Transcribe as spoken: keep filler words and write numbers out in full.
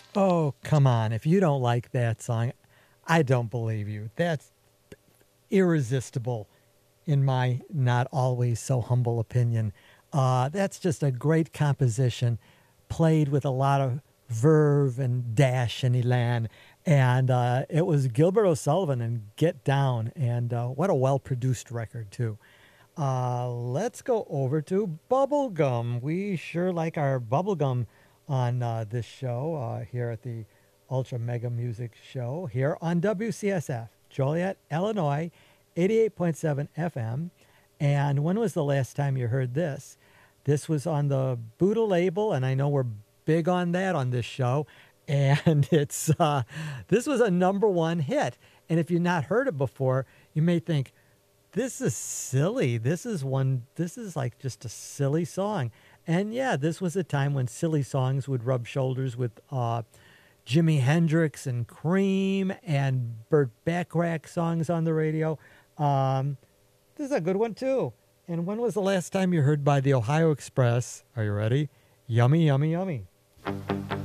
Oh, come on. If you don't like that song, I don't believe you. That's irresistible, in my not always so humble opinion. Uh, that's just a great composition, played with a lot of verve and dash and elan. And uh, it was Gilbert O'Sullivan and Get Down. And uh, what a well produced record, too. Uh, let's go over to bubblegum. We sure like our bubblegum on uh, this show uh, here at the Ultra Mega Music Show here on W C S F, Joliet, Illinois, eighty-eight point seven F M. And when was the last time you heard this? This was on the Buddha label, and I know we're big on that on this show. And it's uh, this was a number one hit. And if you've not heard it before, you may think, this is silly. This is one, this is like just a silly song. And yeah, this was a time when silly songs would rub shoulders with uh, Jimi Hendrix and Cream and Burt Bacharach songs on the radio. Um, this is a good one too. And when was the last time you heard by the Ohio Express? Are you ready? Yummy, yummy, yummy.